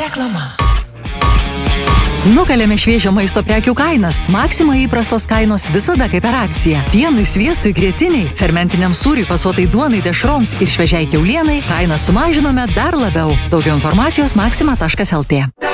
Reklama. Nukalėme šviežio maisto prekių kainas. Maxima įprastos kainos visada kaip per akciją. Pienui, sviestui, grietiniai, fermentiniam sūriui, fasuotai duonai, dešroms ir šviežiai kiaulienai kainą sumažinome dar labiau. Daugiau informacijos maxima.lt.